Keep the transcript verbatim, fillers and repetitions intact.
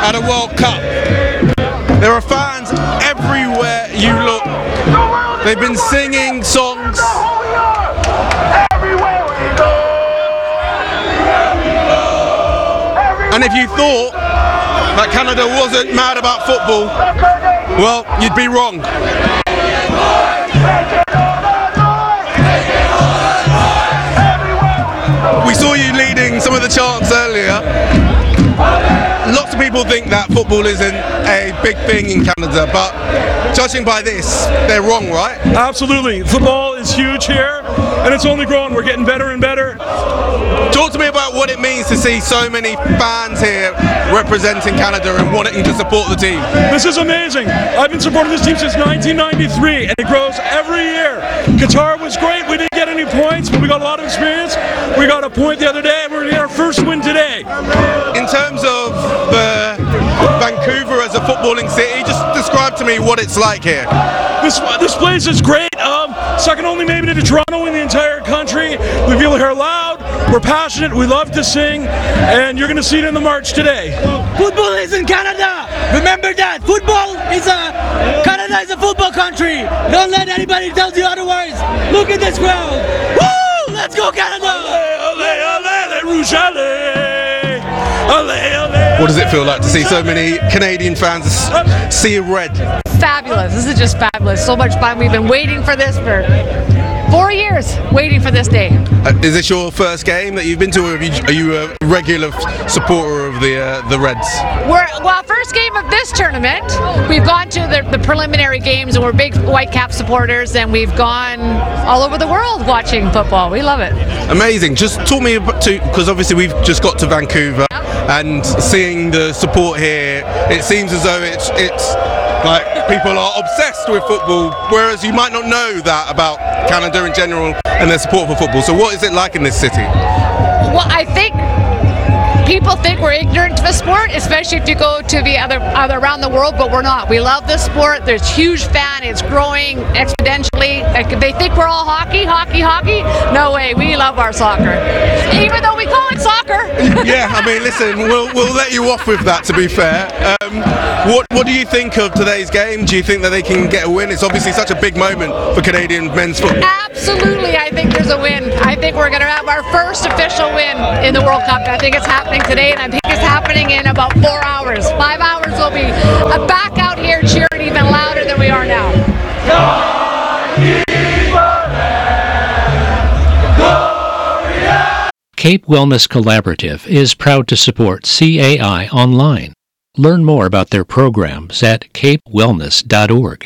at a World Cup. There are fans everywhere you look. They've been singing songs. And if you thought that Canada wasn't mad about football, well, you'd be wrong. We saw you leading some of the chants earlier. Lots of people think that football isn't a big thing in Canada, but judging by this, they're wrong, right? Absolutely. Football is huge here, and it's only growing. We're getting better and better. Talk to me about what it means to see so many fans here representing Canada and wanting to support the team. This is amazing. I've been supporting this team since nineteen ninety-three, and it grows every year. Qatar was great. We didn't get any points, but we got a lot of experience. We got a point the other day, and we're going to get our first win today. In terms of the Vancouver as a footballing city, just describe to me what it's like here. This this place is great. Um, second only maybe to Toronto in the entire country. We feel here loud. We're passionate. We love to sing, and you're going to see it in the march today. Football is in Canada. Remember that. Football is a Canada is a football country. Don't let anybody tell you otherwise. Look at this crowd. Woo! Let's go Canada. Allez, allez, les Rouges, allez. Allez, allez. What does it feel like to see so many Canadian fans see red? Fabulous. This is just fabulous. So much fun. We've been waiting for this for four years, waiting for this day. Uh, is this your first game that you've been to, or are you, are you a regular supporter of the uh, the Reds? We're well, first game of this tournament. We've gone to the, the preliminary games, and we're big Whitecap supporters, and we've gone all over the world watching football. We love it. Amazing. Just talk me about to, because obviously we've just got to Vancouver, and seeing the support here, it seems as though it's it's like people are obsessed with football, whereas you might not know that about Canada in general and their support for football. So what is it like in this city? Well, I think people think we're ignorant to the sport, especially if you go to the other, other around the world, but we're not. We love this sport. There's huge fan. It's growing exponentially. Like, they think we're all hockey, hockey, hockey. No way. We love our soccer, even though we call it soccer. Yeah, I mean, listen, we'll we'll let you off with that. To be fair, um, what what do you think of today's game? Do you think that they can get a win? It's obviously such a big moment for Canadian men's football. Absolutely, I think there's a win. I think we're going to have our first official win in the World Cup. I think it's happening today, and I think it's happening in about four hours. Five hours we'll be back out here cheering even louder than we are now. Cape Wellness Collaborative is proud to support C A I online. Learn more about their programs at cape wellness dot org.